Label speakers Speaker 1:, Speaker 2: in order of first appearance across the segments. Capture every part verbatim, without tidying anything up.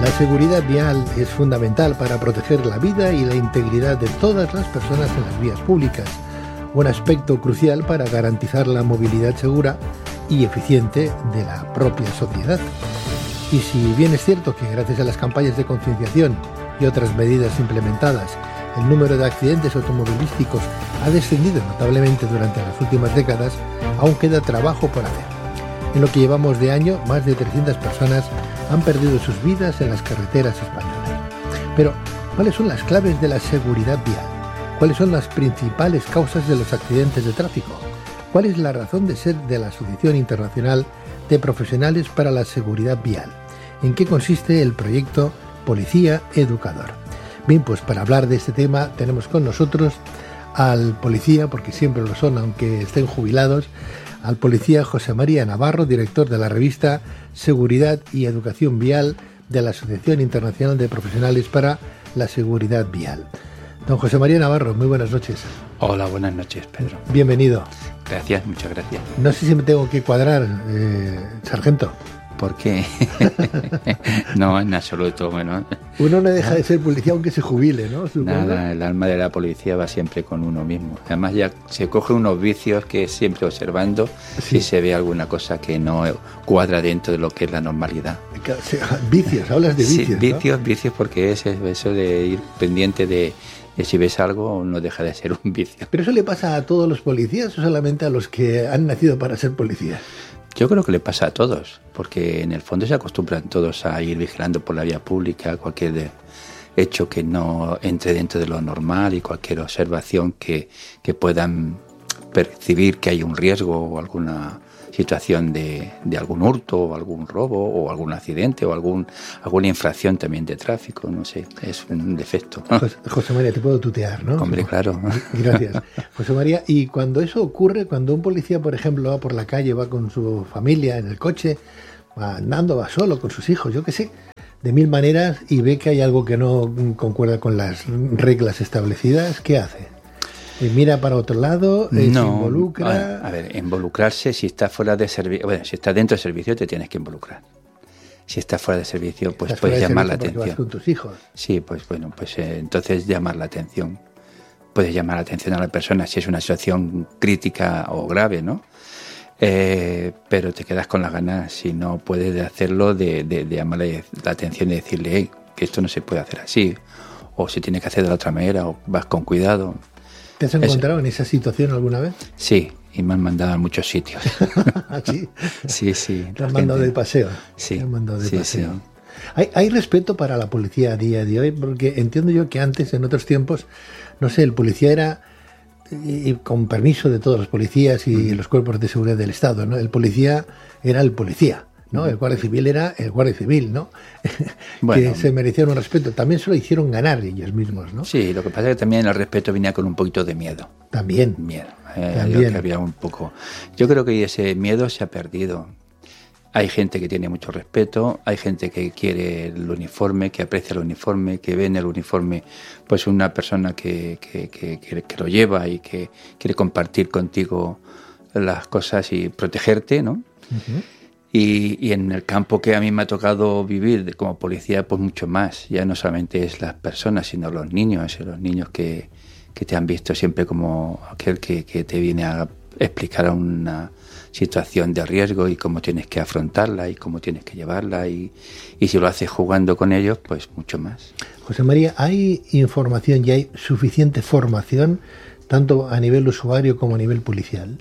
Speaker 1: La seguridad vial es fundamental para proteger la vida y la integridad de todas las personas en las vías públicas, un aspecto crucial para garantizar la movilidad segura y eficiente de la propia sociedad. Y si bien es cierto que gracias a las campañas de concienciación y otras medidas implementadas, el número de accidentes automovilísticos ha descendido notablemente durante las últimas décadas, aún queda trabajo por hacer. En lo que llevamos de año, más de trescientas personas han perdido sus vidas en las carreteras españolas. Pero, ¿cuáles son las claves de la seguridad vial? ¿Cuáles son las principales causas de los accidentes de tráfico? ¿Cuál es la razón de ser de la Asociación Internacional de Profesionales para la Seguridad Vial? ¿En qué consiste el proyecto Policía Educador? Bien, pues para hablar de este tema tenemos con nosotros al policía, porque siempre lo son, aunque estén jubilados, al policía José María Navarro, director de la revista Seguridad y Educación Vial de la Asociación Internacional de Profesionales para la Seguridad Vial. Don José María Navarro, muy buenas noches.
Speaker 2: Hola, buenas noches, Pedro.
Speaker 1: Bienvenido.
Speaker 2: Gracias, muchas gracias.
Speaker 1: No sé si me tengo que cuadrar, eh, sargento.
Speaker 2: ¿Por qué? No, en absoluto. Bueno,
Speaker 1: uno no deja de ser policía aunque se jubile, ¿no? Supongo.
Speaker 2: Nada, el alma de la policía va siempre con uno mismo. Además ya se coge unos vicios que siempre observando, sí, si se ve alguna cosa que no cuadra dentro de lo que es la normalidad.
Speaker 1: Vicios, hablas de vicios,
Speaker 2: sí, vicios,
Speaker 1: ¿no?
Speaker 2: Vicios, porque es eso de ir pendiente de, de si ves algo, no deja de ser un vicio.
Speaker 1: ¿Pero eso le pasa a todos los policías o solamente a los que han nacido para ser policías?
Speaker 2: Yo creo que le pasa a todos, porque en el fondo se acostumbran todos a ir vigilando por la vía pública cualquier de, hecho que no entre dentro de lo normal y cualquier observación que, que puedan percibir que hay un riesgo o alguna situación de, de algún hurto o algún robo o algún accidente o algún alguna infracción también de tráfico, no sé, es un defecto.
Speaker 1: José, José María, te puedo tutear, ¿no?
Speaker 2: Hombre, claro.
Speaker 1: Gracias. José María, y cuando eso ocurre, cuando un policía, por ejemplo, va por la calle, va con su familia en el coche, va andando, va solo con sus hijos, yo qué sé, de mil maneras, y ve que hay algo que no concuerda con las reglas establecidas, ¿qué hace? ¿Mira para otro lado? ¿Se
Speaker 2: no,
Speaker 1: involucra?
Speaker 2: A, a ver, involucrarse, si estás fuera de servicio, bueno, si estás dentro de servicio te tienes que involucrar. Si estás fuera de servicio, pues
Speaker 1: ¿Estás
Speaker 2: puedes llamar la
Speaker 1: atención.
Speaker 2: atención.
Speaker 1: Vas con tus hijos.
Speaker 2: Sí, pues bueno, pues eh, entonces llamar la atención. Puedes llamar la atención a la persona si es una situación crítica o grave, ¿no? Eh, pero te quedas con las ganas, si no puedes hacerlo, de, de, de llamarle la atención y decirle, hey, que esto no se puede hacer así, o se tiene que hacer de la otra manera, o vas con cuidado.
Speaker 1: ¿Te has encontrado en esa situación alguna vez?
Speaker 2: Sí, y me han mandado a muchos sitios.
Speaker 1: ¿Sí?
Speaker 2: Sí, sí.
Speaker 1: ¿Te han mandado de paseo?
Speaker 2: Sí.
Speaker 1: ¿Te han mandado de
Speaker 2: sí,
Speaker 1: paseo?
Speaker 2: Sí.
Speaker 1: ¿Hay, ¿Hay respeto para la policía a día de hoy? Porque entiendo yo que antes, en otros tiempos, no sé, el policía era, y, y con permiso de todos los policías y uh-huh. los cuerpos de seguridad del Estado, ¿no? El policía era el policía, ¿no? El guardia civil era el guardia civil, ¿no? Bueno, que se merecían un respeto. También se lo hicieron ganar ellos mismos, ¿no?
Speaker 2: Sí, lo que pasa es que también el respeto venía con un poquito de miedo.
Speaker 1: También.
Speaker 2: Miedo. Eh,
Speaker 1: también.
Speaker 2: Yo, que había un poco. Yo creo que ese miedo se ha perdido. Hay gente que tiene mucho respeto, hay gente que quiere el uniforme, que aprecia el uniforme, que ve en el uniforme pues una persona que, que, que, que, que lo lleva y que quiere compartir contigo las cosas y protegerte, ¿no? Uh-huh. Y, y en el campo que a mí me ha tocado vivir como policía, pues mucho más. Ya no solamente es las personas, sino los niños, los niños que, que te han visto siempre como aquel que, que te viene a explicar una situación de riesgo y cómo tienes que afrontarla y cómo tienes que llevarla. Y, y si lo haces jugando con ellos, pues mucho más.
Speaker 1: José María, ¿hay información y hay suficiente formación, tanto a nivel usuario como a nivel policial?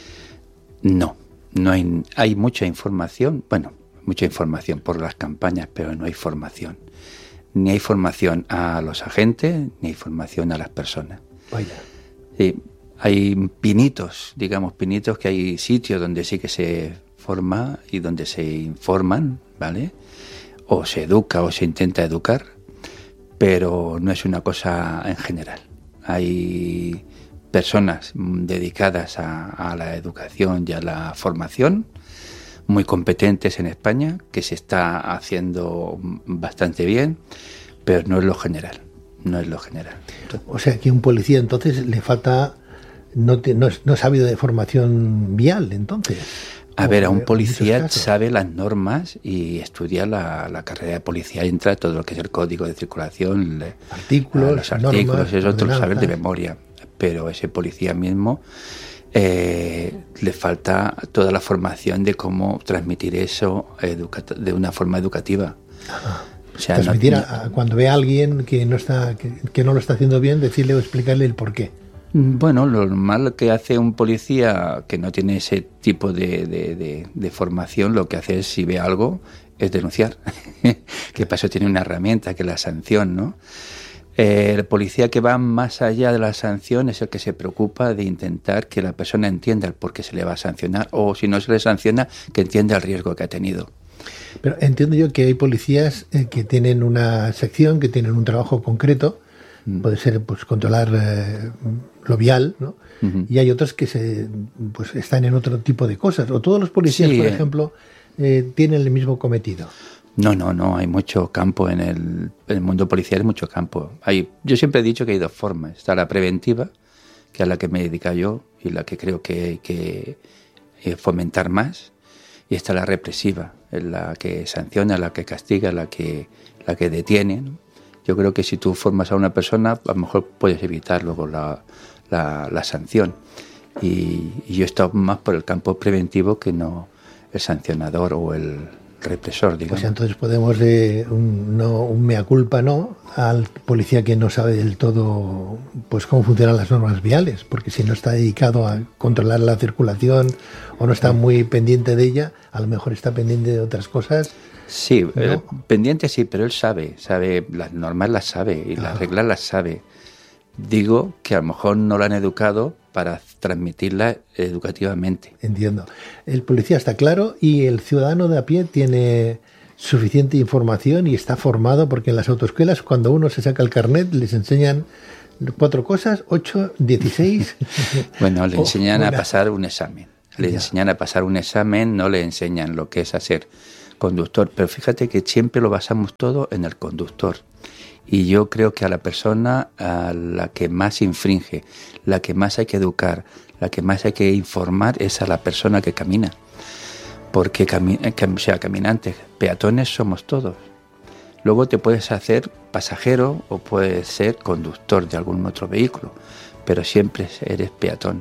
Speaker 2: No. No hay, hay mucha información, bueno, mucha información por las campañas, pero no hay formación. Ni hay formación a los agentes, ni hay formación a las personas.
Speaker 1: Vaya.
Speaker 2: Sí, hay pinitos, digamos, pinitos que hay sitios donde sí que se forma y donde se informan, ¿vale? O se educa o se intenta educar, pero no es una cosa en general. Hay personas dedicadas a, a la educación y a la formación, muy competentes en España, que se está haciendo bastante bien, pero no es lo general, no es lo general.
Speaker 1: O sea, que un policía entonces le falta, no, te, no, no ha sabido de formación vial, entonces.
Speaker 2: A ver, a un policía sabe las normas y estudia la, la carrera de policía, entra todo lo que es el código de circulación,
Speaker 1: artículos,
Speaker 2: los artículos,
Speaker 1: normas,
Speaker 2: eso te lo sabes de memoria. Pero ese policía mismo eh, le falta toda la formación de cómo transmitir eso educa- de una forma educativa.
Speaker 1: Ajá.
Speaker 2: O sea,
Speaker 1: transmitir
Speaker 2: no,
Speaker 1: a, a cuando ve a alguien que no está, que, que no lo está haciendo bien, decirle o explicarle el porqué.
Speaker 2: Bueno, lo normal que hace un policía que no tiene ese tipo de, de, de, de formación, lo que hace es, si ve algo, es denunciar. Que para eso tiene una herramienta, que es la sanción, ¿no? Eh, el policía que va más allá de la sanción es el que se preocupa de intentar que la persona entienda el por qué se le va a sancionar, o si no se le sanciona, que entienda el riesgo que ha tenido.
Speaker 1: Pero entiendo yo que hay policías eh, que tienen una sección, que tienen un trabajo concreto, mm. puede ser pues controlar eh, lo vial, ¿no? Uh-huh. Y hay otros que se pues están en otro tipo de cosas. O todos los policías, sí, por eh. ejemplo, eh, tienen el mismo cometido.
Speaker 2: No, no, no, hay mucho campo en el, en el mundo policial, hay mucho campo. Hay, yo siempre he dicho que hay dos formas. Está la preventiva, que es la que me dedico yo y la que creo que hay que eh, fomentar más, y está la represiva, es la que sanciona, la que castiga, la que, la que detiene, ¿no? Yo creo que si tú formas a una persona, a lo mejor puedes evitar luego la, la, la sanción. Y, y yo he estado más por el campo preventivo que no el sancionador o el represor, digamos.
Speaker 1: O sea, entonces podemos de un, no, un mea culpa, ¿no?, al policía que no sabe del todo pues cómo funcionan las normas viales, porque si no está dedicado a controlar la circulación o no está muy pendiente de ella, a lo mejor está pendiente de otras cosas.
Speaker 2: Sí, ¿no? eh, pendiente sí, pero él sabe, sabe las normas las sabe y ah. las reglas las sabe. Digo que a lo mejor no lo han educado para transmitirla educativamente.
Speaker 1: Entiendo. El policía está claro y el ciudadano de a pie tiene suficiente información y está formado, porque en las autoescuelas cuando uno se saca el carnet les enseñan cuatro cosas, ocho, dieciséis.
Speaker 2: Bueno, le enseñan oh, a pasar un examen. Le ya. enseñan a pasar un examen, no le enseñan lo que es hacer conductor. Pero fíjate que siempre lo basamos todo en el conductor. Y yo creo que a la persona a la que más infringe, la que más hay que educar, la que más hay que informar es a la persona que camina. Porque cami- o sea, caminantes, peatones somos todos. Luego te puedes hacer pasajero o puedes ser conductor de algún otro vehículo, pero siempre eres peatón.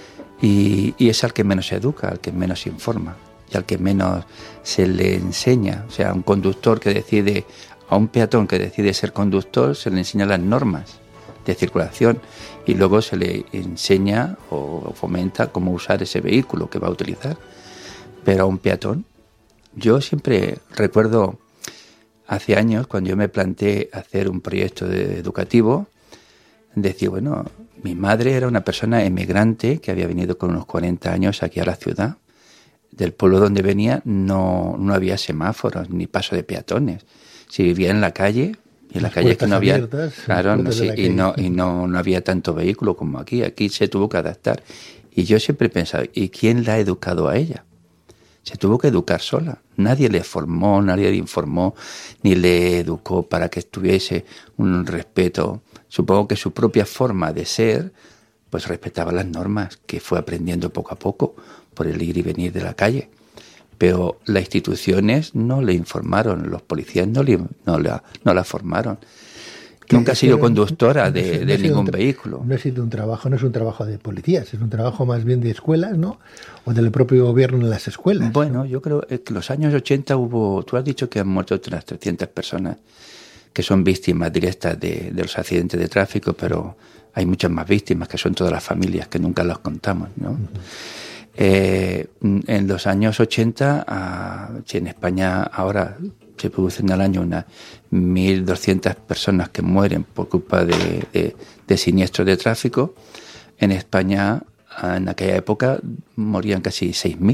Speaker 2: Y, y es al que menos se educa, al que menos se informa y al que menos se le enseña. O sea, un conductor que decide... A un peatón que decide ser conductor se le enseñan las normas de circulación y luego se le enseña o fomenta cómo usar ese vehículo que va a utilizar. Pero a un peatón, yo siempre recuerdo hace años cuando yo me planteé hacer un proyecto de educativo, decía, bueno, mi madre era una persona emigrante que había venido con unos cuarenta años aquí a la ciudad. Del pueblo donde venía no, no había semáforos ni paso de peatones. Si vivía en la calle, y en la calle que no había, abiertas, claro, no, sí, y no y no, no había tanto vehículo como aquí. Aquí se tuvo que adaptar. Y yo siempre he pensado, ¿y quién la ha educado a ella? Se tuvo que educar sola. Nadie le formó, nadie le informó, ni le educó para que tuviese un respeto. Supongo que su propia forma de ser, pues respetaba las normas que fue aprendiendo poco a poco por el ir y venir de la calle. Pero las instituciones no le informaron, los policías no, le, no, la, no la formaron. Nunca ha sido conductora no, de, no de ningún tra- vehículo.
Speaker 1: No ha sido un trabajo, no es un trabajo de policías, es un trabajo más bien de escuelas, ¿no? O del propio gobierno en las escuelas.
Speaker 2: Bueno, ¿no? Yo creo que en los años ochenta hubo, tú has dicho que han muerto unas trescientas personas que son víctimas directas de, de los accidentes de tráfico, pero hay muchas más víctimas que son todas las familias que nunca las contamos, ¿no? Uh-huh. Eh, en los años ochenta, uh, si en España ahora se producen al año unas mil doscientas personas que mueren por culpa de, de, de siniestros de tráfico, en España en aquella época morían casi seis mil.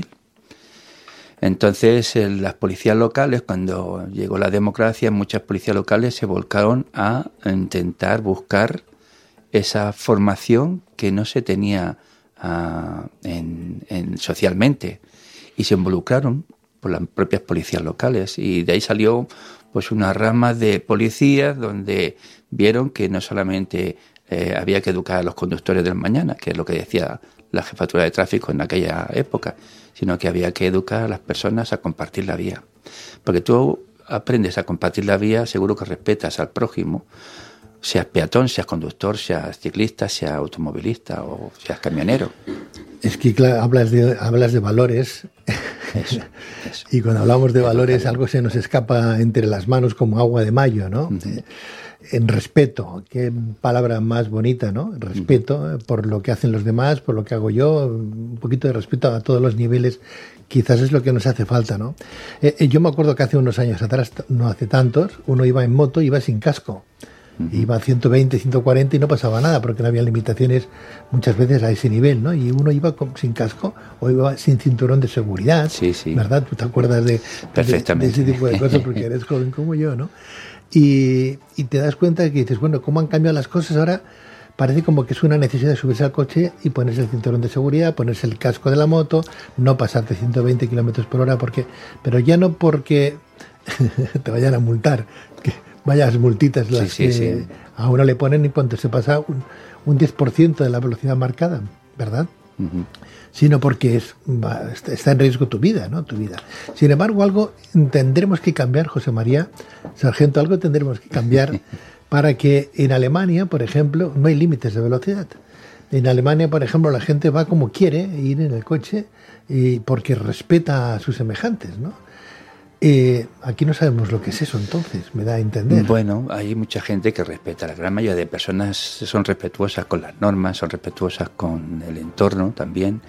Speaker 2: Entonces eh, las policías locales, cuando llegó la democracia, muchas policías locales se volcaron a intentar buscar esa formación que no se tenía Uh, en, en socialmente, y se involucraron por las propias policías locales, y de ahí salió pues una rama de policías donde vieron que no solamente eh, había que educar a los conductores del mañana, que es lo que decía la jefatura de tráfico en aquella época, sino que había que educar a las personas a compartir la vía. Porque tú aprendes a compartir la vía, seguro que respetas al prójimo, seas peatón, seas conductor, seas ciclista, seas automovilista o seas camionero.
Speaker 1: Es que claro, hablas de, hablas de valores.
Speaker 2: Eso, eso.
Speaker 1: Y cuando hablamos de valores, algo se nos escapa entre las manos como agua de mayo, ¿no? Uh-huh. En respeto, qué palabra más bonita, ¿no? Respeto uh-huh. por lo que hacen los demás, por lo que hago yo, un poquito de respeto a todos los niveles, quizás es lo que nos hace falta, ¿no? Eh, yo me acuerdo que hace unos años atrás, no hace tantos, uno iba en moto, iba sin casco. Uh-huh. Iba a ciento veinte, ciento cuarenta y no pasaba nada porque no había limitaciones muchas veces a ese nivel, ¿no? Y uno iba con, sin casco o iba sin cinturón de seguridad,
Speaker 2: sí, sí.
Speaker 1: ¿verdad? Tú te acuerdas de,
Speaker 2: Perfectamente.
Speaker 1: de, de ese tipo de cosas porque eres joven como yo, ¿no? Y, y te das cuenta de que dices, bueno, ¿cómo han cambiado las cosas ahora? Parece como que es una necesidad de subirse al coche y ponerse el cinturón de seguridad, ponerse el casco de la moto, no pasarte ciento veinte kilómetros por hora, porque, pero ya no porque te vayan a multar, que vayas multitas las
Speaker 2: sí, sí,
Speaker 1: que
Speaker 2: sí.
Speaker 1: a uno le ponen y cuando se pasa un, un diez por ciento de la velocidad marcada, ¿verdad? Uh-huh. Sino porque es, va, está en riesgo tu vida, ¿no? Tu vida. Sin embargo, algo tendremos que cambiar, José María Sargento, algo tendremos que cambiar para que en Alemania, por ejemplo, no hay límites de velocidad. En Alemania, por ejemplo, la gente va como quiere ir en el coche y porque respeta a sus semejantes, ¿no? Eh, aquí no sabemos lo que es eso, entonces, me da a entender.
Speaker 2: Bueno, hay mucha gente que respeta. La gran mayoría de personas son respetuosas con las normas, son respetuosas con el entorno también.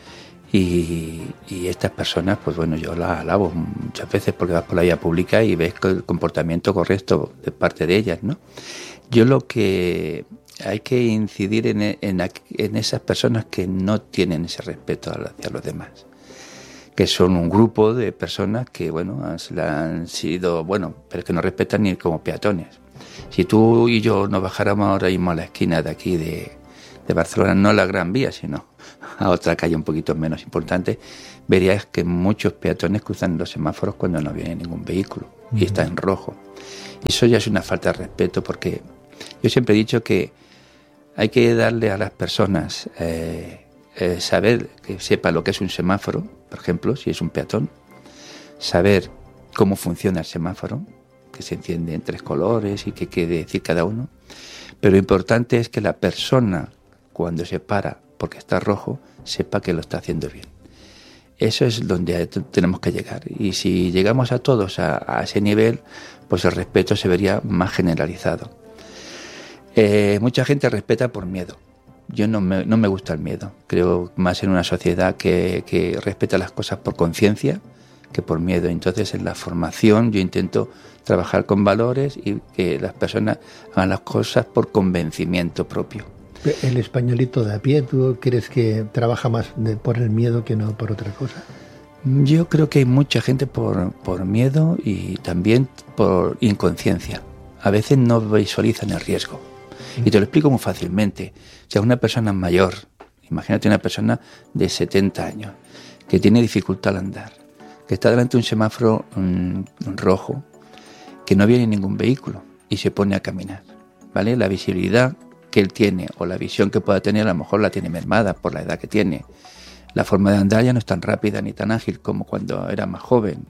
Speaker 2: Y, y estas personas, pues bueno, yo las alabo muchas veces porque vas por la vía pública y ves el comportamiento correcto de parte de ellas, ¿no? Yo lo que hay que incidir en, en, en esas personas que no tienen ese respeto hacia los demás, que son un grupo de personas que, bueno, han, han sido, bueno, pero que no respetan ni como peatones. Si tú y yo nos bajáramos ahora mismo a la esquina de aquí de, de Barcelona, no a la Gran Vía, sino a otra calle un poquito menos importante, verías que muchos peatones cruzan los semáforos cuando no viene ningún vehículo y está en rojo. Y eso ya es una falta de respeto porque yo siempre he dicho que hay que darle a las personas eh, eh, saber, que sepa lo que es un semáforo, por ejemplo, si es un peatón, saber cómo funciona el semáforo, que se enciende en tres colores y qué quiere decir cada uno. Pero lo importante es que la persona, cuando se para porque está rojo, sepa que lo está haciendo bien. Eso es donde tenemos que llegar. Y si llegamos a todos a, a ese nivel, pues el respeto se vería más generalizado. Eh, mucha gente respeta por miedo. Yo no me, no me gusta el miedo. Creo más en una sociedad que, que respeta las cosas por conciencia que por miedo. Entonces, en la formación yo intento trabajar con valores y que las personas hagan las cosas por convencimiento propio.
Speaker 1: El españolito de a pie, ¿tú crees que trabaja más de, por el miedo que no por otra cosa?
Speaker 2: Yo creo que hay mucha gente por, por miedo y también por inconsciencia. A veces no visualizan el riesgo. Y te lo explico muy fácilmente. O sea, una persona mayor, imagínate una persona de setenta años, que tiene dificultad al andar, que está delante de un semáforo um, rojo, que no viene ningún vehículo y se pone a caminar, ¿vale? La visibilidad que él tiene o la visión que pueda tener a lo mejor la tiene mermada por la edad que tiene. La forma de andar ya no es tan rápida ni tan ágil como cuando era más joven.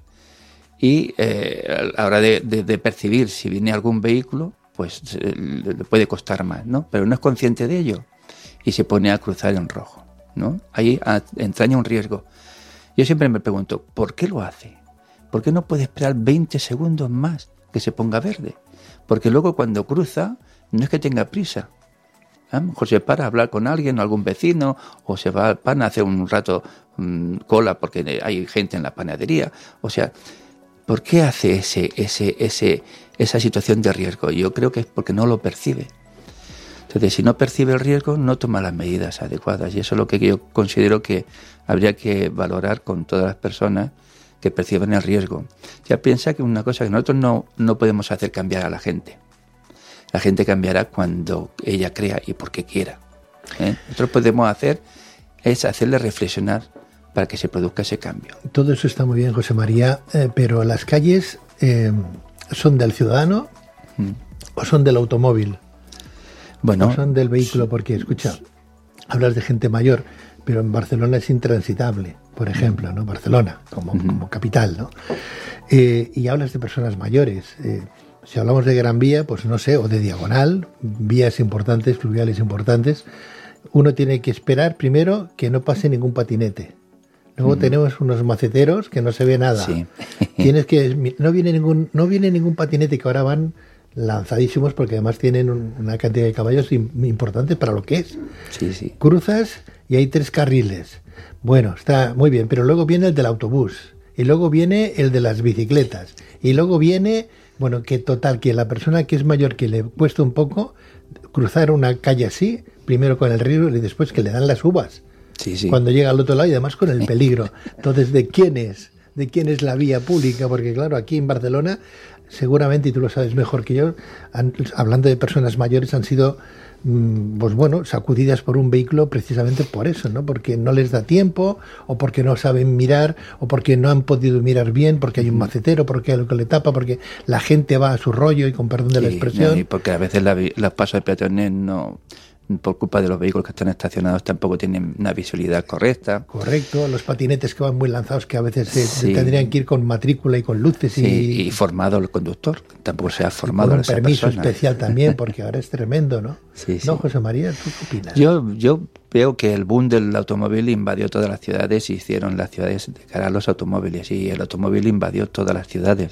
Speaker 2: Y eh, a la hora de, de, de percibir si viene algún vehículo, pues eh, le puede costar más, ¿no? Pero no es consciente de ello y se pone a cruzar en rojo, ¿no? Ahí a, entraña un riesgo. Yo siempre me pregunto, ¿por qué lo hace? ¿Por qué no puede esperar veinte segundos más que se ponga verde? Porque luego cuando cruza, no es que tenga prisa. A lo mejor se para a hablar con alguien o algún vecino, o se va al pan a hacer un rato mmm, cola porque hay gente en la panadería. O sea, ¿por qué hace ese, ese, ese, esa situación de riesgo? Yo creo que es porque no lo percibe. Entonces, si no percibe el riesgo, no toma las medidas adecuadas. Y eso es lo que yo considero que habría que valorar con todas las personas que perciben el riesgo. Ya piensa que una cosa que nosotros no, no podemos hacer cambiar a la gente. La gente cambiará cuando ella crea y porque quiera. ¿eh? Nosotros podemos hacer es hacerle reflexionar para que se produzca ese cambio.
Speaker 1: Todo eso está muy bien, José María, eh, pero las calles eh, ¿son del ciudadano mm. o son del automóvil?
Speaker 2: Bueno,
Speaker 1: ¿O son del vehículo? Porque, escucha, hablas de gente mayor, pero en Barcelona es intransitable, por ejemplo, ¿no? Barcelona, como, uh-huh. como capital, ¿no? Eh, y hablas de personas mayores. Eh, si hablamos de Gran Vía, pues no sé, o de Diagonal, vías importantes, fluviales importantes, uno tiene que esperar primero que no pase ningún patinete. Luego mm. tenemos unos maceteros que no se ve nada. Sí. Tienes que no viene ningún no viene ningún patinete, que ahora van lanzadísimos porque además tienen un, una cantidad de caballos importante para lo que es.
Speaker 2: Sí, sí.
Speaker 1: Cruzas y hay tres carriles. Bueno, está muy bien, pero luego viene el del autobús y luego viene el de las bicicletas y luego viene, bueno, que total, que la persona que es mayor, que le cuesta un poco cruzar una calle así, primero con el río y después que le dan las uvas.
Speaker 2: Sí, sí.
Speaker 1: Cuando llega al otro lado y además con el peligro. Entonces, ¿de quién es? ¿De quién es la vía pública? Porque claro, aquí en Barcelona, seguramente, y tú lo sabes mejor que yo, han, hablando de personas mayores, han sido, mmm, pues bueno, sacudidas por un vehículo precisamente por eso, ¿no? Porque no les da tiempo, o porque no saben mirar, o porque no han podido mirar bien, porque hay un macetero, porque hay algo que le tapa, porque la gente va a su rollo, y con perdón de sí, la expresión.
Speaker 2: Y porque a veces la, los pasos de peatones no... por culpa de los vehículos que están estacionados tampoco tienen una visibilidad correcta.
Speaker 1: Correcto, los patinetes que van muy lanzados, que a veces se, sí. tendrían que ir con matrícula y con luces.
Speaker 2: Sí,
Speaker 1: y,
Speaker 2: y formado el conductor, tampoco se ha formado.
Speaker 1: Con un permiso persona. especial también, porque ahora es tremendo, ¿no?
Speaker 2: Sí,
Speaker 1: no,
Speaker 2: sí.
Speaker 1: José María, ¿tú qué opinas?
Speaker 2: Yo, yo veo que el boom del automóvil invadió todas las ciudades y hicieron las ciudades de cara a los automóviles, y el automóvil invadió todas las ciudades.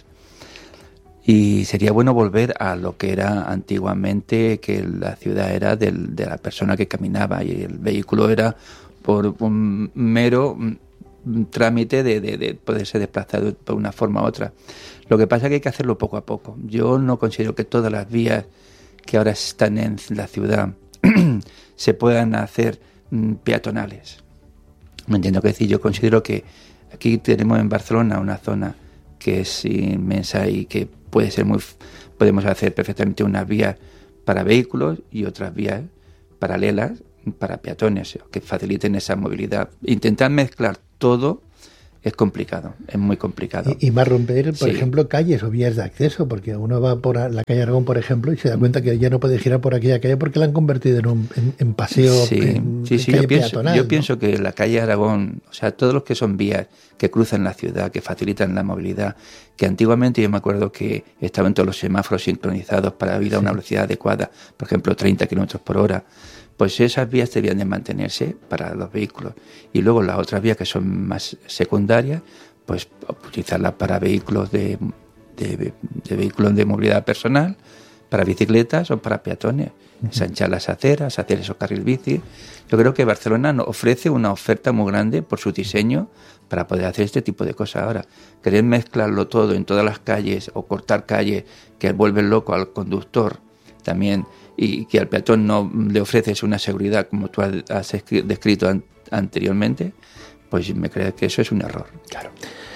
Speaker 2: Y sería bueno volver a lo que era antiguamente, que la ciudad era del, de la persona que caminaba y el vehículo era por un mero trámite de, de, de poderse desplazar por una forma u otra. Lo que pasa es que hay que hacerlo poco a poco. Yo no considero que todas las vías que ahora están en la ciudad se puedan hacer peatonales. ¿Me entiendo qué decir? Yo considero que aquí tenemos en Barcelona una zona que es inmensa y que puede ser muy, podemos hacer perfectamente unas vías para vehículos y otras vías paralelas para peatones que faciliten esa movilidad. Intentar mezclar todo es complicado, es muy complicado.
Speaker 1: Y, y más romper, por sí. ejemplo, calles o vías de acceso, porque uno va por la calle Aragón, por ejemplo, y se da cuenta que ya no puede girar por aquella calle porque la han convertido en un en, en paseo,
Speaker 2: sí,
Speaker 1: en,
Speaker 2: sí,
Speaker 1: en
Speaker 2: sí,
Speaker 1: calle
Speaker 2: yo pienso,
Speaker 1: peatonal.
Speaker 2: Yo
Speaker 1: ¿no?
Speaker 2: pienso que la calle Aragón, o sea, todos los que son vías que cruzan la ciudad, que facilitan la movilidad, que antiguamente yo me acuerdo que estaban todos los semáforos sincronizados para ir a una sí. velocidad adecuada, por ejemplo, treinta kilómetros por hora, pues esas vías debían de mantenerse para los vehículos. Y luego las otras vías que son más secundarias, pues utilizarlas para vehículos de, de, de vehículos de movilidad personal, para bicicletas o para peatones, uh-huh. ensanchar las aceras, hacer esos carriles bici. Yo creo que Barcelona nos ofrece una oferta muy grande por su diseño para poder hacer este tipo de cosas. Ahora, querer mezclarlo todo en todas las calles o cortar calles que vuelven loco al conductor también, y que al peatón no le ofreces una seguridad como tú has descrito an- anteriormente, pues me creo que eso es un error.
Speaker 1: Claro.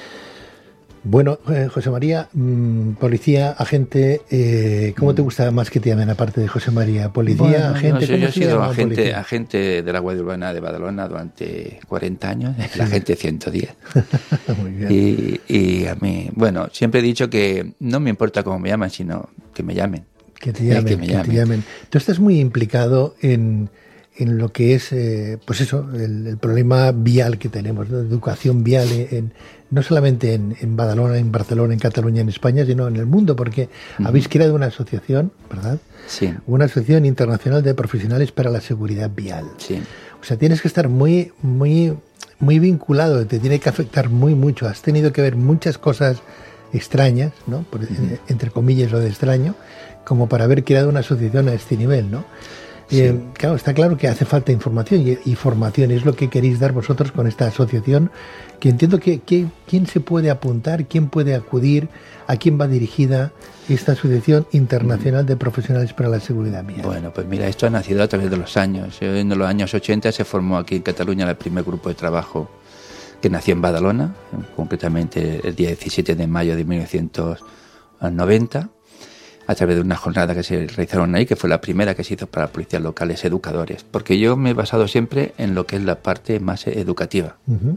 Speaker 1: Bueno, eh, José María, mmm, policía, agente, eh, ¿cómo te gusta más que te llamen aparte de José María? ¿Policía,
Speaker 2: bueno,
Speaker 1: agente?
Speaker 2: No sé, yo he sido agente,
Speaker 1: policía?
Speaker 2: agente de la Guardia Urbana de Badalona durante cuarenta años, sí. La agente ciento diez. Muy bien. Y, y a mí, bueno, siempre he dicho que no me importa cómo me llaman, sino que me llamen.
Speaker 1: Que te llamen, que, me que llamen. te llamen. Tú estás muy implicado en, en lo que es, eh, pues eso, el, el problema vial que tenemos, ¿no? Educación vial, en, no solamente en, en Badalona, en Barcelona, en Cataluña, en España, sino en el mundo, porque uh-huh. habéis creado una asociación, ¿verdad?
Speaker 2: Sí.
Speaker 1: Una asociación internacional de profesionales para la seguridad vial.
Speaker 2: Sí.
Speaker 1: O sea, tienes que estar muy, muy, muy vinculado, te tiene que afectar muy mucho. Has tenido que ver muchas cosas extrañas, ¿no? Por, uh-huh. entre comillas, lo de extraño, como para haber creado una asociación a este nivel, ¿no? Sí. Eh, claro, está claro que hace falta información y, y formación, es lo que queréis dar vosotros con esta asociación, que entiendo que, que quién se puede apuntar, quién puede acudir, a quién va dirigida esta Asociación Internacional de Profesionales para la Seguridad Vial.
Speaker 2: Bueno, pues mira, esto ha nacido a través de los años. En los años ochenta se formó aquí en Cataluña el primer grupo de trabajo que nació en Badalona, concretamente el diecisiete de mayo de mil novecientos noventa, a través de una jornada que se realizaron ahí, que fue la primera que se hizo para policías locales educadores, porque yo me he basado siempre en lo que es la parte más educativa. Uh-huh.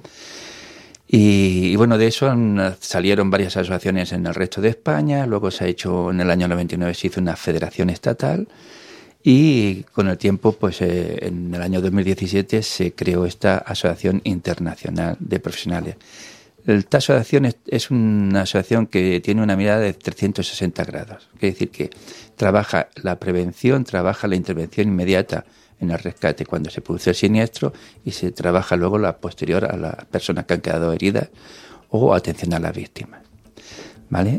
Speaker 2: Y, y bueno, de eso salieron varias asociaciones en el resto de España, luego se ha hecho, en el año noventa y nueve se hizo una federación estatal, Y con el tiempo, pues eh, en el año dos mil diecisiete se creó esta Asociación Internacional de Profesionales. Esta asociación es, es una asociación que tiene una mirada de trescientos sesenta grados. Quiere decir que trabaja la prevención, trabaja la intervención inmediata en el rescate cuando se produce el siniestro y se trabaja luego la posterior a las personas que han quedado heridas o atención a las víctimas. ¿Vale?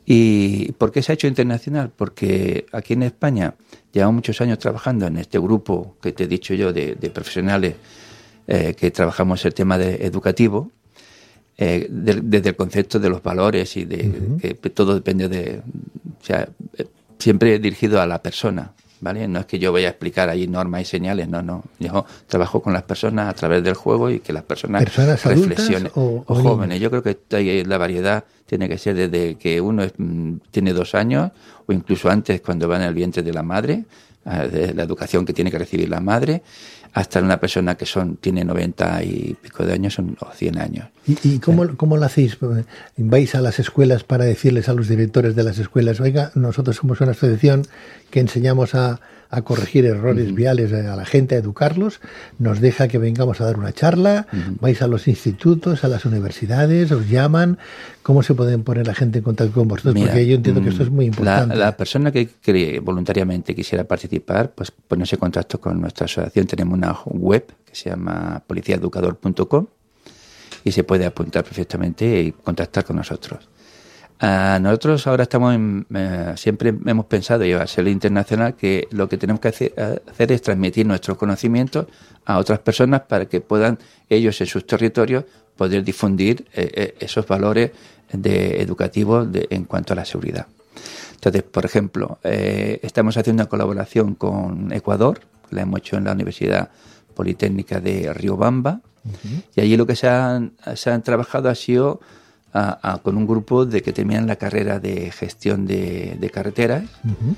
Speaker 2: ¿Y por qué se ha hecho internacional? Porque aquí en España llevamos muchos años trabajando en este grupo que te he dicho yo de, de profesionales eh, que trabajamos el tema de educativo, eh, de, desde el concepto de los valores y de uh-huh. que todo depende de, o sea, siempre dirigido a la persona, ¿vale? No es que yo vaya a explicar ahí normas y señales, no, no. Yo trabajo con las personas a través del juego y que las personas,
Speaker 1: ¿Personas
Speaker 2: reflexionen.
Speaker 1: O,
Speaker 2: o, o jóvenes. Yo creo que la variedad tiene que ser desde que uno es, tiene dos años o incluso antes cuando va en el vientre de la madre, de la educación que tiene que recibir la madre, hasta una persona que son tiene noventa y pico de años son, o cien años.
Speaker 1: ¿Y, y cómo, cómo lo hacéis? ¿Vais a las escuelas para decirles a los directores de las escuelas, oiga, nosotros somos una asociación que enseñamos a, a corregir errores uh-huh. viales a la gente, a educarlos, nos deja que vengamos a dar una charla, uh-huh. vais a los institutos, a las universidades, os llaman, ¿cómo se pueden poner la gente en contacto con vosotros? Mira, porque yo entiendo que esto es muy importante.
Speaker 2: La, la persona que, que voluntariamente quisiera participar, pues ponerse en contacto con nuestra asociación. Tenemos una web que se llama policía educador punto com y se puede apuntar perfectamente y contactar con nosotros. Uh, nosotros ahora estamos en, uh, siempre hemos pensado llevárselo internacional, que lo que tenemos que hacer, hacer es transmitir nuestros conocimientos a otras personas para que puedan ellos en sus territorios poder difundir eh, eh, esos valores de, educativos de, en cuanto a la seguridad. Entonces, por ejemplo, eh, estamos haciendo una colaboración con Ecuador, la hemos hecho en la Universidad Politécnica de Riobamba, uh-huh. y allí lo que se han, se han trabajado ha sido A, a, con un grupo de que terminan la carrera de gestión de, de carreteras uh-huh.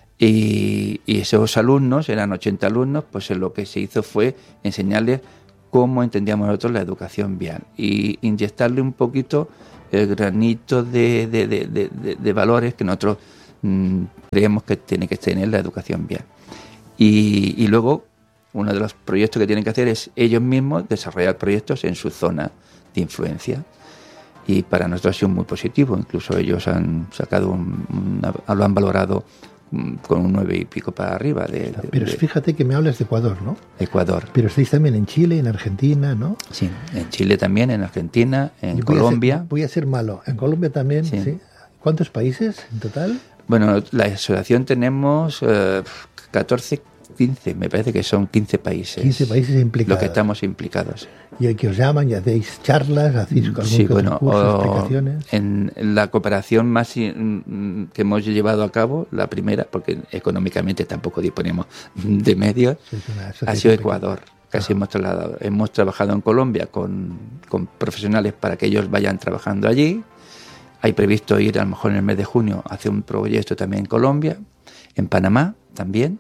Speaker 2: y, y esos alumnos, eran ochenta alumnos, pues lo que se hizo fue enseñarles cómo entendíamos nosotros la educación vial y inyectarle un poquito el granito de, de, de, de, de, de valores que nosotros mmm, creemos que tiene que tener la educación vial. Y, y luego uno de los proyectos que tienen que hacer es ellos mismos desarrollar proyectos en su zona de influencia. Y para nosotros ha sido muy positivo, incluso ellos han sacado, un, una, lo han valorado con un nueve y pico para arriba. De, de,
Speaker 1: Pero
Speaker 2: de,
Speaker 1: fíjate que me hablas de Ecuador, ¿no?
Speaker 2: Ecuador.
Speaker 1: Pero estáis también en Chile, en Argentina, ¿no?
Speaker 2: Sí, en Chile también, en Argentina, en
Speaker 1: voy
Speaker 2: Colombia.
Speaker 1: A ser, voy a ser malo, en Colombia también, sí. ¿sí? ¿Cuántos países en total?
Speaker 2: Bueno, la asociación tenemos eh, catorce, quince, me parece que son quince países.
Speaker 1: quince países implicados.
Speaker 2: Los que estamos implicados.
Speaker 1: Y que os llaman y hacéis charlas, hacéis algún
Speaker 2: sí, bueno,
Speaker 1: cursos,
Speaker 2: o,
Speaker 1: explicaciones.
Speaker 2: En la cooperación más que hemos llevado a cabo, la primera, porque económicamente tampoco disponemos de medios, ha sido Ecuador. Casi hemos, trasladado, hemos trabajado en Colombia con, con profesionales para que ellos vayan trabajando allí. Hay previsto ir a lo mejor en el mes de junio a hacer un proyecto también en Colombia, en Panamá también.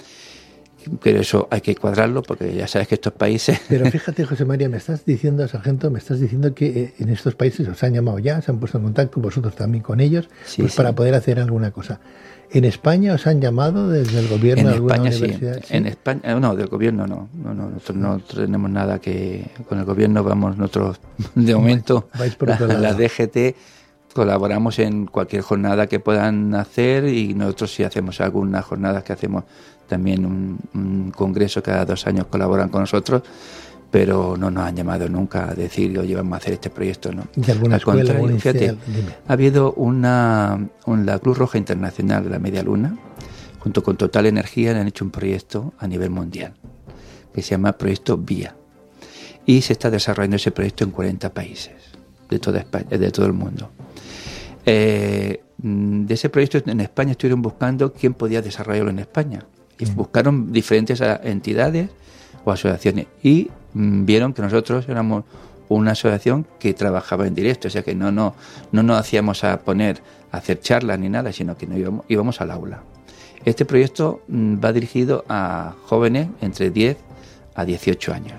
Speaker 2: Pero eso hay que cuadrarlo porque ya sabes que estos países...
Speaker 1: Pero fíjate, José María, me estás diciendo, sargento, me estás diciendo que en estos países os han llamado ya, se han puesto en contacto vosotros también con ellos, sí, pues sí. para poder hacer alguna cosa. ¿En España os han llamado desde el gobierno de alguna
Speaker 2: España,
Speaker 1: universidad?
Speaker 2: Sí. ¿Sí? En España, no, del gobierno no. No, no, nosotros no tenemos nada que... Con el gobierno vamos nosotros, de momento,
Speaker 1: Vais por
Speaker 2: la,
Speaker 1: otro lado.
Speaker 2: la D G T... Colaboramos en cualquier jornada que puedan hacer y nosotros si hacemos algunas jornadas que hacemos también un, un congreso cada dos años colaboran con nosotros, pero no nos han llamado nunca a decir, oye, vamos a hacer este proyecto, ¿no?
Speaker 1: ¿De alguna
Speaker 2: Al
Speaker 1: escuela?
Speaker 2: contrario, fíjate, ha habido una, un, la Cruz Roja Internacional de la Media Luna, junto con Total Energía, han hecho un proyecto a nivel mundial que se llama Proyecto Vía y se está desarrollando ese proyecto en cuarenta países de toda España, de todo el mundo. Eh, de ese proyecto en España estuvieron buscando quién podía desarrollarlo en España y mm. buscaron diferentes entidades o asociaciones y mm, vieron que nosotros éramos una asociación que trabajaba en directo, o sea que no, no, no nos hacíamos a poner a hacer charlas ni nada, sino que no íbamos, íbamos al aula. Este proyecto mm, va dirigido a jóvenes entre diez a dieciocho años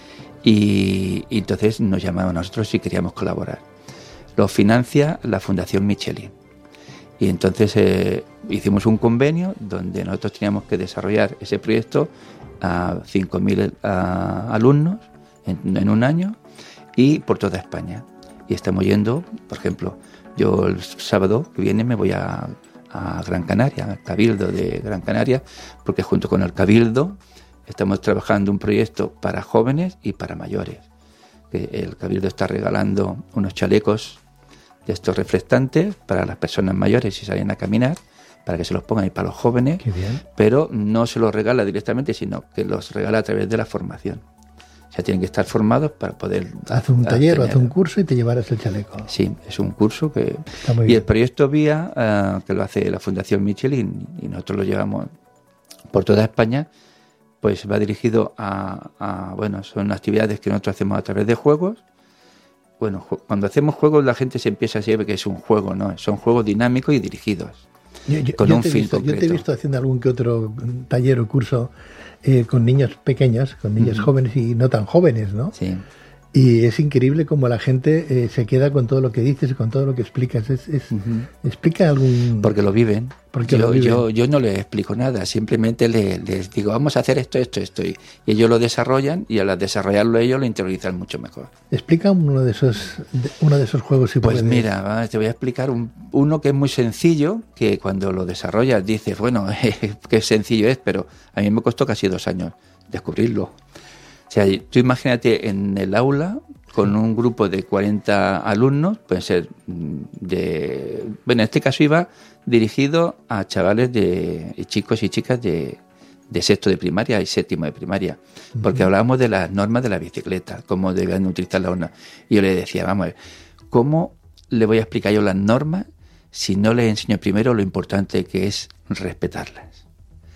Speaker 2: y, y entonces nos llamaban a nosotros si queríamos colaborar. Lo financia la Fundación Michelin. Y entonces eh, hicimos un convenio donde nosotros teníamos que desarrollar ese proyecto a cinco mil a, alumnos en, en un año y por toda España. Y estamos yendo, por ejemplo, yo el sábado que viene me voy a, a Gran Canaria, al Cabildo de Gran Canaria, porque junto con el Cabildo estamos trabajando un proyecto para jóvenes y para mayores. Que el Cabildo está regalando unos chalecos de estos reflectantes para las personas mayores si salen a caminar, para que se los pongan y para los jóvenes.
Speaker 1: Qué bien.
Speaker 2: Pero no se los regala directamente, sino que los regala a través de la formación. O sea, tienen que estar formados para poder...
Speaker 1: Haz un taller o haz un curso y te llevarás el chaleco.
Speaker 2: Sí, es un curso que...
Speaker 1: Está muy
Speaker 2: y
Speaker 1: bien.
Speaker 2: el proyecto Vía, uh, que lo hace la Fundación Michelin, y nosotros lo llevamos por toda España, pues va dirigido a, a... Bueno, son actividades que nosotros hacemos a través de juegos. Bueno, ju- cuando hacemos juegos la gente se empieza a saber que es un juego, ¿no? Son juegos dinámicos y dirigidos.
Speaker 1: Yo, yo,
Speaker 2: con
Speaker 1: yo
Speaker 2: un
Speaker 1: te he
Speaker 2: fin
Speaker 1: visto,
Speaker 2: concreto.
Speaker 1: Yo te he visto haciendo algún que otro taller o curso eh, con niños pequeños, con niños uh-huh. jóvenes y no tan jóvenes, ¿no?
Speaker 2: Sí.
Speaker 1: Y es increíble cómo la gente eh, se queda con todo lo que dices y con todo lo que explicas. Es, es, uh-huh. Explica algún...
Speaker 2: Porque lo viven.
Speaker 1: Porque
Speaker 2: yo,
Speaker 1: lo viven.
Speaker 2: Yo, yo no les explico nada, simplemente les, les digo, vamos a hacer esto, esto, esto. Y ellos lo desarrollan y al desarrollarlo ellos lo interiorizan mucho mejor.
Speaker 1: Explica uno de esos, de, uno de esos juegos. Si
Speaker 2: pues
Speaker 1: puedes.
Speaker 2: Mira, va, te voy a explicar un, uno que es muy sencillo, que cuando lo desarrollas dices, bueno, qué sencillo es, pero a mí me costó casi dos años descubrirlo. O sea, tú imagínate en el aula con un grupo de cuarenta alumnos, pueden ser de... Bueno, en este caso iba dirigido a chavales de chicos y chicas de, de sexto de primaria y séptimo de primaria, porque uh-huh. hablábamos de las normas de la bicicleta, cómo debían utilizar la urna. Y yo le decía, vamos a ver, ¿cómo le voy a explicar yo las normas si no les enseño primero lo importante que es respetarlas?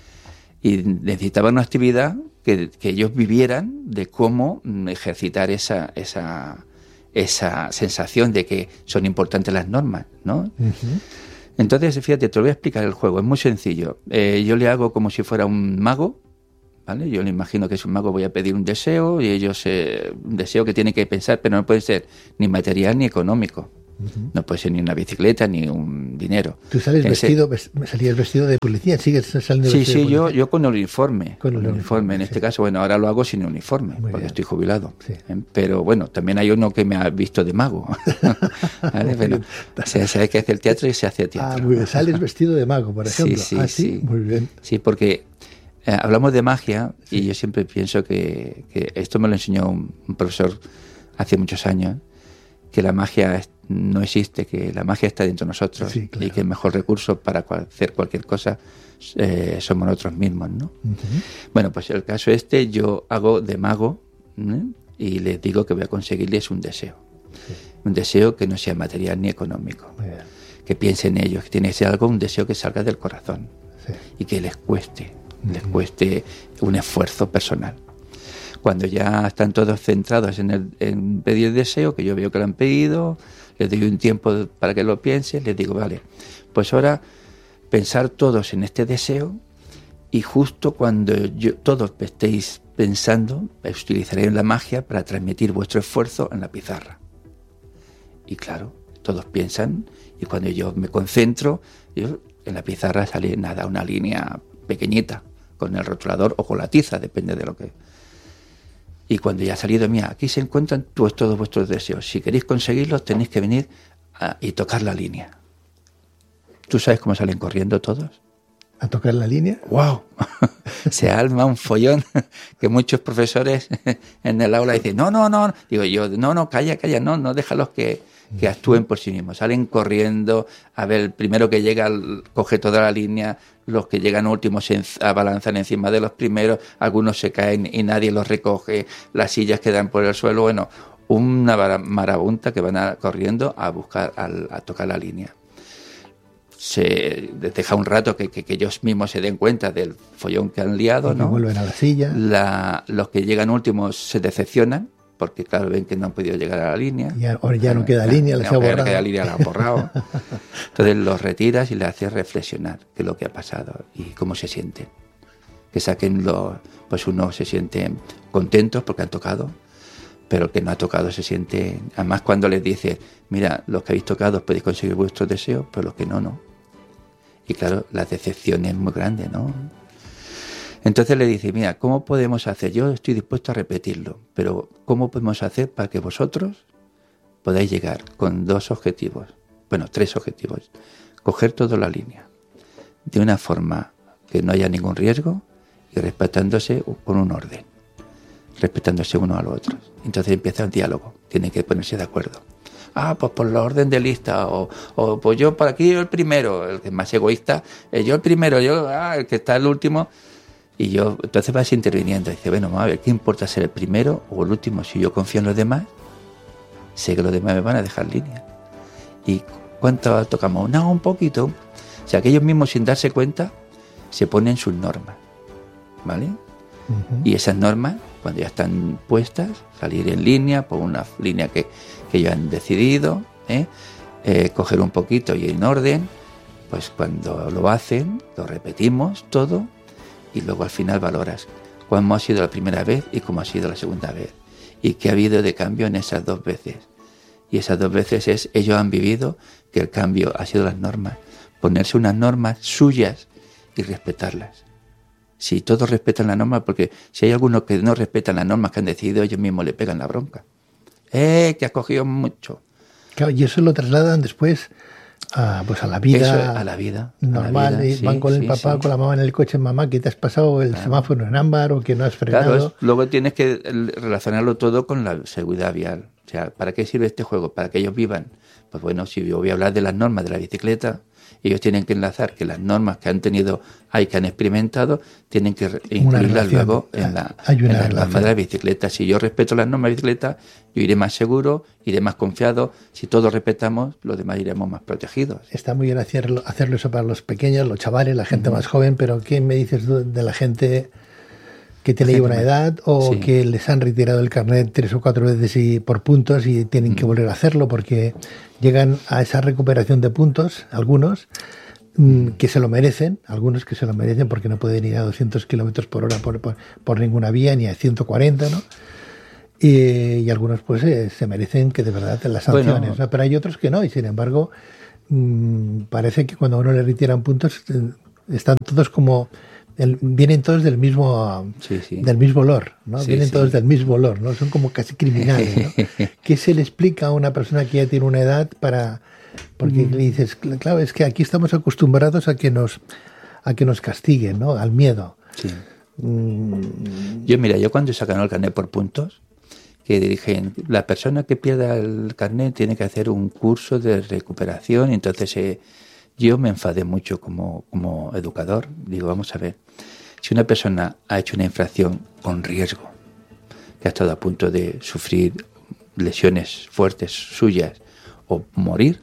Speaker 2: Y necesitaba una actividad que, que ellos vivieran de cómo ejercitar esa, esa, esa sensación de que son importantes las normas, ¿no? Uh-huh. Entonces, fíjate, te lo voy a explicar el juego, es muy sencillo. Eh, yo le hago como si fuera un mago, ¿vale? Yo le imagino que es un mago, voy a pedir un deseo y ellos, eh, un deseo que tienen que pensar, pero no puede ser ni material ni económico. Uh-huh. No puede ser ni una bicicleta ni un dinero.
Speaker 1: Tú sales Ese... vestido, ves, salías vestido de policía, sigues saliendo
Speaker 2: sí,
Speaker 1: vestido
Speaker 2: sí,
Speaker 1: de
Speaker 2: yo,
Speaker 1: policía.
Speaker 2: yo con el uniforme,
Speaker 1: con el
Speaker 2: con el uniforme. En
Speaker 1: sí.
Speaker 2: este caso, bueno, ahora lo hago sin uniforme,
Speaker 1: Muy
Speaker 2: porque
Speaker 1: bien.
Speaker 2: estoy jubilado.
Speaker 1: Sí.
Speaker 2: ¿eh? Pero bueno, también hay uno que me ha visto de mago. ¿Vale? Bueno, o sea, se hay que hacer teatro y se hace teatro.
Speaker 1: Ah, muy bien. Sales vestido de mago, por ejemplo.
Speaker 2: Sí, sí,
Speaker 1: ah, sí,
Speaker 2: sí.
Speaker 1: Muy bien.
Speaker 2: Sí, porque eh, hablamos de magia sí. y yo siempre pienso que, que esto me lo enseñó un, un profesor hace muchos años, que la magia es, no existe, que la magia está dentro de nosotros
Speaker 1: sí, claro.
Speaker 2: y que el mejor recurso para cual, hacer cualquier cosa eh, somos nosotros mismos, ¿no? Uh-huh. Bueno, pues el caso este yo hago de mago ¿eh? y les digo que voy a conseguirles un deseo. Sí. Un deseo que no sea material ni económico. Que piensen ellos, que tiene que ser algo, un deseo que salga del corazón sí. y que les cueste, uh-huh. les cueste un esfuerzo personal. Cuando ya están todos centrados en, el, en pedir el deseo, que yo veo que lo han pedido, les doy un tiempo para que lo piensen, les digo, vale, pues ahora pensar todos en este deseo y justo cuando yo, todos estéis pensando, utilizaré la magia para transmitir vuestro esfuerzo en la pizarra. Y claro, todos piensan y cuando yo me concentro, yo, en la pizarra sale nada, una línea pequeñita con el rotulador o con la tiza, depende de lo que... Y cuando ya ha salido, mira, aquí se encuentran todos, todos vuestros deseos. Si queréis conseguirlos, tenéis que venir a, y tocar la línea. ¿Tú sabes cómo salen corriendo todos?
Speaker 1: ¿A tocar la línea?
Speaker 2: ¡Wow! Se arma un follón que muchos profesores en el aula dicen, no, no, no. Digo yo, no, no, calla, calla, no, no déjalos que, que actúen por sí mismos. Salen corriendo, a ver, el primero que llega coge toda la línea, los que llegan últimos se abalanzan encima de los primeros, algunos se caen y nadie los recoge, las sillas quedan por el suelo, bueno, una marabunta que van a, corriendo a buscar, a, a tocar la línea. Se deja un rato que, que, que ellos mismos se den cuenta del follón que han liado,
Speaker 1: porque
Speaker 2: ¿no?
Speaker 1: Vuelven a la silla.
Speaker 2: La, los que llegan últimos se decepcionan, porque claro, ven que no han podido llegar a la línea.
Speaker 1: Y ahora ya no queda línea, les ha borrado.
Speaker 2: No queda línea, la han borrado. Entonces los retiras y les haces reflexionar qué es lo que ha pasado y cómo se sienten. Que saquen los... Pues uno se siente contentos porque han tocado, pero el que no ha tocado se siente... Además cuando les dices, mira, los que habéis tocado podéis conseguir vuestros deseos, pero los que no, no. Y claro, la decepción es muy grande, ¿no? Entonces le dice, mira, ¿cómo podemos hacer? Yo estoy dispuesto a repetirlo, pero ¿cómo podemos hacer para que vosotros podáis llegar con dos objetivos? Bueno, tres objetivos. Coger toda la línea de una forma que no haya ningún riesgo y respetándose con un orden, respetándose uno a los otros. Entonces empieza el diálogo, tienen que ponerse de acuerdo. Ah, pues por la orden de lista, o, o pues yo por aquí yo el primero, el que es más egoísta, eh, yo el primero, yo, ah, el que está el último. Y yo, entonces vas interviniendo, y dice, bueno, vamos a ver, ¿qué importa ser el primero o el último? Si yo confío en los demás, sé que los demás me van a dejar línea. ¿Y cuánto tocamos? No, un poquito. O sea, que ellos mismos, sin darse cuenta, se ponen sus normas, ¿vale? Uh-huh. Y esas normas, cuando ya están puestas, salir en línea, por una línea que, que ellos han decidido, ¿eh? Eh, coger un poquito y en orden, pues cuando lo hacen, lo repetimos todo, y luego al final valoras cómo ha sido la primera vez y cómo ha sido la segunda vez y qué ha habido de cambio en esas dos veces. Y esas dos veces es, ellos han vivido que el cambio ha sido las normas, ponerse unas normas suyas y respetarlas. Si todos respetan las normas, porque si hay algunos que no respetan las normas que han decidido, ellos mismos le pegan la bronca. ¡Eh, que has cogido mucho!
Speaker 1: Claro, y eso lo trasladan después a, pues a la vida,
Speaker 2: eso, a la vida
Speaker 1: normal,
Speaker 2: a la vida,
Speaker 1: sí, van con el
Speaker 2: sí,
Speaker 1: papá,
Speaker 2: sí.
Speaker 1: con la mamá en el coche, mamá, que te has pasado el claro. semáforo en ámbar o que no has frenado.
Speaker 2: Claro, es, luego tienes que relacionarlo todo con la seguridad vial. O sea, ¿para qué sirve este juego? Para que ellos vivan. Pues bueno, si yo voy a hablar de las normas de la bicicleta, ellos tienen que enlazar que las normas que han tenido, hay que han experimentado, tienen que incluirlas luego en la, en la norma de la bicicleta. Si yo respeto las normas de bicicleta, yo iré más seguro, iré más confiado. Si todos respetamos, los demás iremos más protegidos.
Speaker 1: Está muy bien hacerlo, hacerlo eso para los pequeños, los chavales, la gente uh-huh. más joven, pero ¿qué me dices de la gente que tiene una edad o sí. que les han retirado el carnet tres o cuatro veces y por puntos y tienen uh-huh. que volver a hacerlo porque llegan a esa recuperación de puntos, algunos mmm, que se lo merecen, algunos que se lo merecen porque no pueden ir a doscientos kilómetros por hora por, por, por ninguna vía ni a ciento cuarenta, ¿no? Y, y algunos pues eh, se merecen que de verdad las sanciones, bueno, ¿no? Pero hay otros que no y sin embargo mmm, parece que cuando a uno le retiran puntos eh, están todos como el, vienen todos del mismo
Speaker 2: sí, sí.
Speaker 1: del mismo olor, ¿no?
Speaker 2: Sí,
Speaker 1: vienen
Speaker 2: sí.
Speaker 1: todos del mismo olor, ¿no? Son como casi criminales, ¿no? ¿Qué se le explica a una persona que ya tiene una edad para porque mm. le dices, claro, es que aquí estamos acostumbrados a que nos a que nos castiguen, ¿no? Al miedo.
Speaker 2: Sí. Mm. Yo mira, yo cuando sacaron el carnet por puntos, que dije, la persona que pierda el carnet tiene que hacer un curso de recuperación, y entonces eh, yo me enfadé mucho como, como educador. Digo, vamos a ver, si una persona ha hecho una infracción con riesgo, que ha estado a punto de sufrir lesiones fuertes suyas o morir,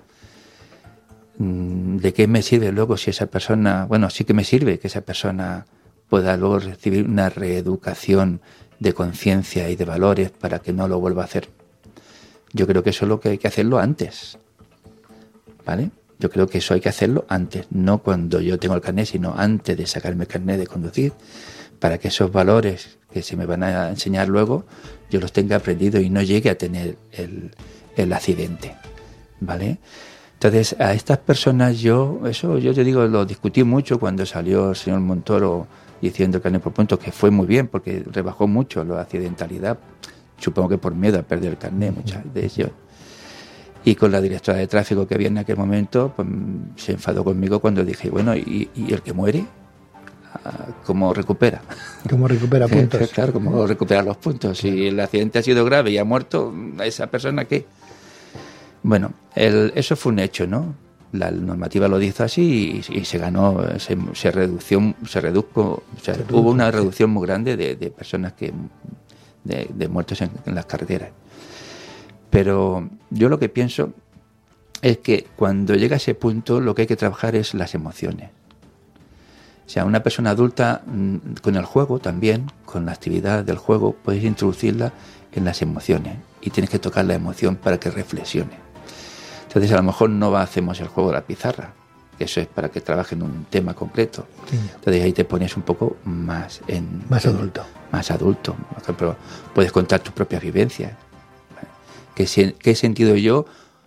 Speaker 2: ¿de qué me sirve luego si esa persona, bueno, sí que me sirve que esa persona pueda luego recibir una reeducación de conciencia y de valores para que no lo vuelva a hacer? Yo creo que eso es lo que hay que hacerlo antes, ¿vale? Yo creo que eso hay que hacerlo antes, no cuando yo tengo el carnet, sino antes de sacarme el carnet de conducir, para que esos valores que se me van a enseñar luego, yo los tenga aprendidos y no llegue a tener el, el accidente, ¿vale? Entonces, a estas personas yo, eso yo te digo, lo discutí mucho cuando salió el señor Montoro diciendo el carnet por puntos, que fue muy bien, porque rebajó mucho la accidentalidad, supongo que por miedo a perder el carnet, muchas de ellos. Y con la directora de tráfico que había en aquel momento, pues se enfadó conmigo cuando dije, bueno, ¿y, y el que muere? ¿Cómo recupera?
Speaker 1: ¿Cómo recupera puntos?
Speaker 2: Claro, ¿cómo recupera los puntos? Si el accidente ha sido grave y ha muerto, ¿a esa persona qué? Bueno, el, eso fue un hecho, ¿no? La normativa lo dice así y, y se ganó, se, se redució, se redujo, o sea, se hubo una reducción muy grande de, de personas que de, de muertos en, en las carreteras. Pero yo lo que pienso es que cuando llega a ese punto lo que hay que trabajar es las emociones. O sea, una persona adulta con el juego también, con la actividad del juego, puedes introducirla en las emociones y tienes que tocar la emoción para que reflexione. Entonces a lo mejor no hacemos el juego de la pizarra, que eso es para que trabajen un tema concreto. Sí. Entonces ahí te pones un poco más en...
Speaker 1: Más en, adulto.
Speaker 2: Más adulto. Por ejemplo, puedes contar tus propias vivencias. ¿Qué, ¿Qué he sentido yo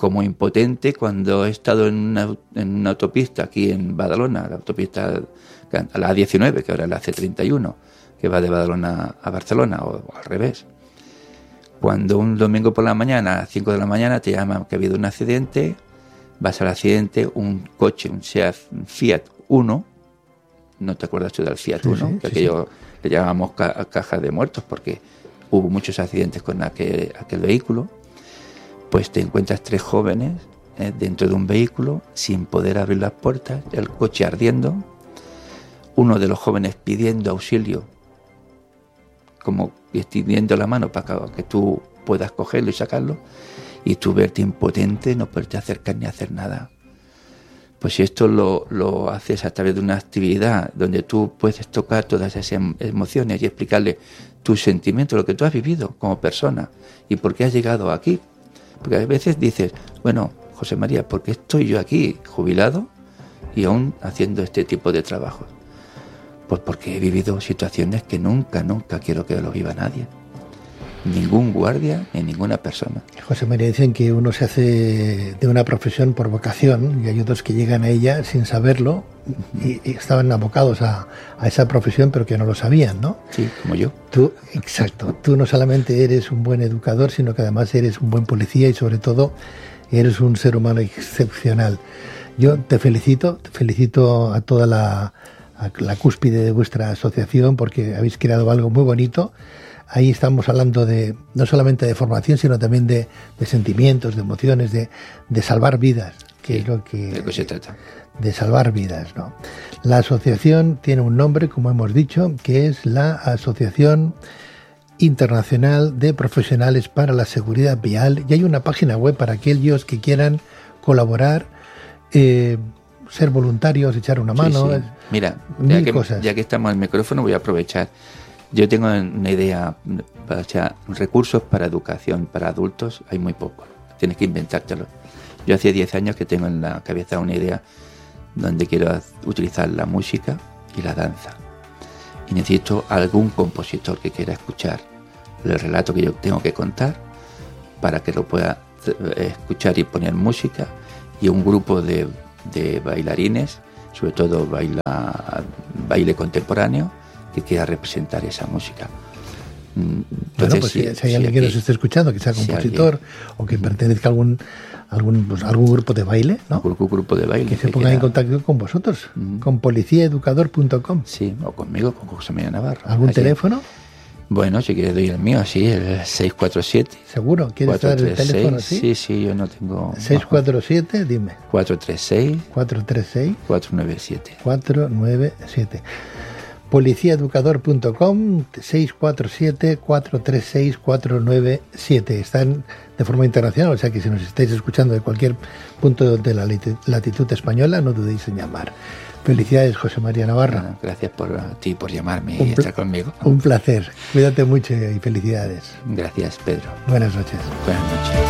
Speaker 2: como impotente cuando he estado en una, en una autopista aquí en Badalona, la autopista, la A diecinueve, que ahora es la C treinta y uno, que va de Badalona a Barcelona, o, o al revés. Cuando un domingo por la mañana, a las cinco de la mañana, te llaman que ha habido un accidente, vas al accidente, un coche, un Seat, un Fiat Uno, ¿no te acuerdas tú del Fiat Uno? Sí, sí, que sí, aquello sí. Le llamábamos ca- cajas de muertos porque hubo muchos accidentes con aquel, aquel vehículo. Pues te encuentras tres jóvenes eh, dentro de un vehículo sin poder abrir las puertas, el coche ardiendo, uno de los jóvenes pidiendo auxilio, como extendiendo la mano para que tú puedas cogerlo y sacarlo, y tú verte impotente, no poderte acercar ni hacer nada. Pues si esto lo, lo haces a través de una actividad donde tú puedes tocar todas esas emociones y explicarle tus sentimientos, lo que tú has vivido como persona y por qué has llegado aquí. Porque a veces dices, bueno, José María, ¿por qué estoy yo aquí jubilado y aún haciendo este tipo de trabajos? Pues porque he vivido situaciones que nunca, nunca quiero que lo viva nadie. Ningún guardia ni ninguna persona.
Speaker 1: José María, dicen que uno se hace de una profesión por vocación y hay otros que llegan a ella sin saberlo y, y estaban abocados a, a esa profesión pero que no lo sabían, ¿no?
Speaker 2: Sí, como yo.
Speaker 1: Tú, exacto. Tú no solamente eres un buen educador, sino que además eres un buen policía y sobre todo eres un ser humano excepcional. Yo te felicito, te felicito a toda la, a la cúspide de vuestra asociación porque habéis creado algo muy bonito. Ahí estamos hablando de no solamente de formación, sino también de, de sentimientos, de emociones, de, de salvar vidas, que
Speaker 2: sí,
Speaker 1: es lo que,
Speaker 2: de que se trata.
Speaker 1: De salvar vidas, ¿no? La asociación tiene un nombre, como hemos dicho, que es la Asociación Internacional de Profesionales para la Seguridad Vial, y hay una página web para aquellos que quieran colaborar, eh, ser voluntarios, echar una mano.
Speaker 2: Sí, sí. Mira,
Speaker 1: mil
Speaker 2: ya que,
Speaker 1: cosas.
Speaker 2: ya que estamos al micrófono, voy a aprovechar. Yo tengo una idea, o sea, recursos para educación para adultos hay muy poco, tienes que inventártelo. Yo hace diez años que tengo en la cabeza una idea donde quiero utilizar la música y la danza. Y necesito algún compositor que quiera escuchar el relato que yo tengo que contar para que lo pueda escuchar y poner música, y un grupo de, de bailarines, sobre todo baila, baile contemporáneo, que quiera representar esa música. Entonces,
Speaker 1: bueno, pues si, si hay alguien que nos esté escuchando, que sea compositor, si o que pertenezca a algún algún pues, algún grupo de baile, ¿no?
Speaker 2: Algún grupo de baile.
Speaker 1: Que se ponga en contacto con vosotros, uh-huh. con policía educador punto com.
Speaker 2: Sí, o conmigo, con José María Navarro.
Speaker 1: ¿Algún
Speaker 2: Así.
Speaker 1: teléfono?
Speaker 2: Bueno, si quieres doy el mío, sí, el seis cuatro siete.
Speaker 1: ¿Seguro? ¿Quieres dar el teléfono así?
Speaker 2: Sí, sí, yo no tengo...
Speaker 1: seis cuatro siete, dime.
Speaker 2: cuatro tres seis.
Speaker 1: cuatro tres seis.
Speaker 2: cuatro nueve siete.
Speaker 1: cuatro nueve siete. policía educador punto com, seis cuatro siete, cuatro tres seis, cuatro nueve siete. Están de forma internacional, o sea que si nos estáis escuchando de cualquier punto de la latitud española, no dudéis en llamar. Felicidades, José María Navarro.
Speaker 2: Bueno, gracias por a ti por llamarme
Speaker 1: un
Speaker 2: y estar conmigo.
Speaker 1: Un placer. Cuídate mucho y felicidades.
Speaker 2: Gracias, Pedro.
Speaker 1: Buenas noches.
Speaker 2: Buenas noches.